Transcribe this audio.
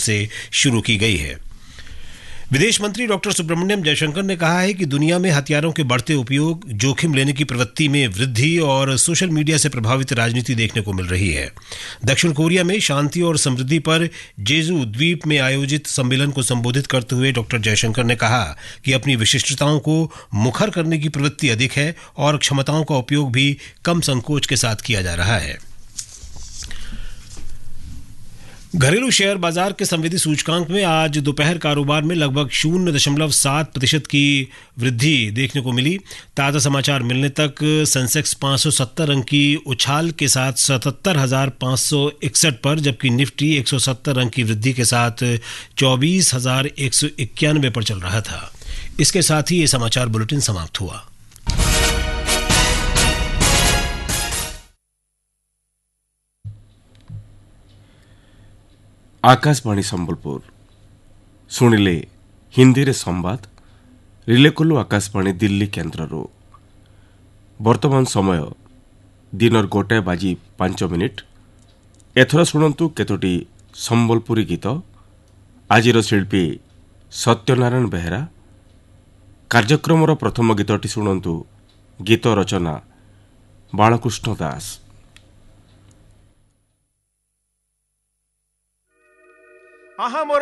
से शुरू की गई है। विदेश मंत्री डॉक्टर सुब्रमण्यम जयशंकर ने कहा है कि दुनिया में हथियारों के बढ़ते उपयोग, जोखिम लेने की प्रवृत्ति में वृद्धि और सोशल मीडिया से प्रभावित राजनीति देखने को मिल रही है। दक्षिण कोरिया में शांति और समृद्धि पर जेजू द्वीप में आयोजित सम्मेलन को संबोधित करते हुए डॉक्टर जयशंकर ने कहा कि अपनी विशिष्टताओं को मुखर करने की प्रवृत्ति अधिक है और क्षमताओं का उपयोग भी कम संकोच के साथ किया जा रहा है। घरेलू शेयर बाजार के संवेदी सूचकांक में आज दोपहर कारोबार में लगभग 0.7% की वृद्धि देखने को मिली। ताज़ा समाचार मिलने तक सेंसेक्स 570 अंक की उछाल के साथ 77,561 पर, जबकि निफ्टी 170 अंक की वृद्धि के साथ 24,191 पर चल रहा था। इसके साथ ही ये समाचार बुलेटिन समाप्त हुआ। आकाशवाणी संबलपुर शुणिले हिंदी रे संवाद रिले कलु आकाशवाणी दिल्ली केन्द्र वर्तमान समय दिनर 1:05। एथर शुणु केतोटी संबलपुरी गीत। आजिर शिल्पी सत्यनारायण बेहेरा। कार्यक्रम प्रथम गीतटी शुणु। गीत रचना बालकृष्ण दास। आहा मोर